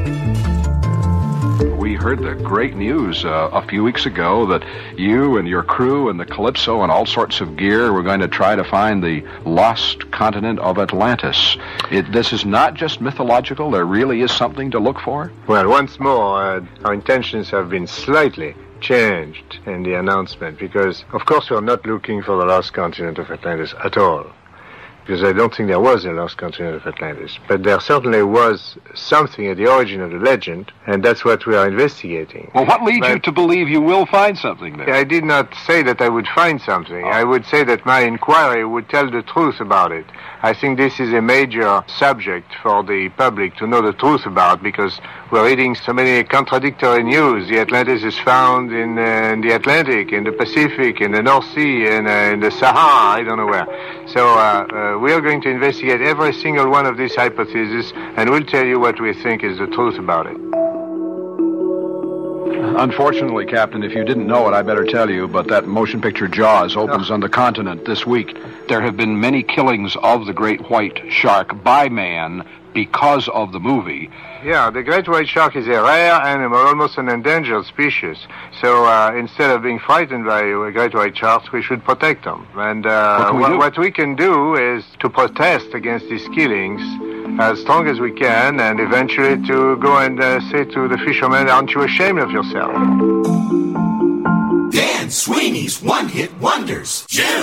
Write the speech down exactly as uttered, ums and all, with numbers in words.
We heard the great news uh, a few weeks ago that you and your crew and the Calypso and all sorts of gear were going to try to find the lost continent of Atlantis. It, this is not just mythological. There really is something to look for. Well, once more, uh, our intentions have been slightly changed in the announcement because, of course, we're not looking for the lost continent of Atlantis at all. Because I don't think there was a lost continent of Atlantis. But there certainly was something at the origin of the legend, and that's what we are investigating. Well, what leads but you to believe you will find something there? I did not say that I would find something. Oh. I would say that my inquiry would tell the truth about it. I think this is a major subject for the public to know the truth about, because we're reading so many contradictory news. The Atlantis is found in, uh, in the Atlantic, in the Pacific, in the North Sea, in, uh, in the Sahara, I don't know where. So uh, uh, we are going to investigate every single one of these hypotheses, and we'll tell you what we think is the truth about it. Unfortunately, Captain, if you didn't know it, I better tell you, but that motion picture Jaws opens oh. on the continent this week. There have been many killings of the great white shark by man because of the movie. Yeah, the great white shark is a rare animal, almost an endangered species. So uh, instead of being frightened by great white sharks, we should protect them. And uh, what, we what we can do is to protest against these killings as strong as we can, and eventually to go and uh, say to the fishermen, aren't you ashamed of yourself? Dan Sweeney's One Hit Wonders. Jim.